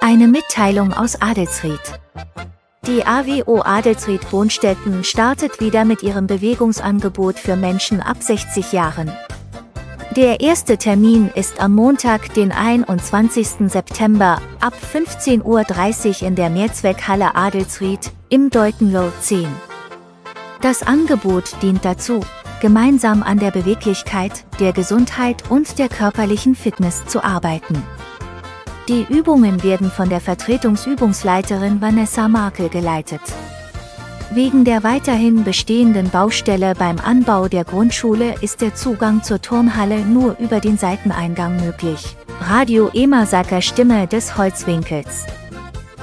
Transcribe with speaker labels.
Speaker 1: Eine Mitteilung aus Adelsried. Die AWO Adelsried Wohnstätten startet wieder mit ihrem Bewegungsangebot für Menschen ab 60 Jahren. Der erste Termin ist am Montag, den 21. September, ab 15:30 Uhr in der Mehrzweckhalle Adelsried, im Deutenloh 10. Das Angebot dient dazu, gemeinsam an der Beweglichkeit, der Gesundheit und der körperlichen Fitness zu arbeiten. Die Übungen werden von der Vertretungsübungsleiterin Vanessa Markel geleitet. Wegen der weiterhin bestehenden Baustelle beim Anbau der Grundschule ist der Zugang zur Turnhalle nur über den Seiteneingang möglich. Radio Emersaker Stimme des Holzwinkels.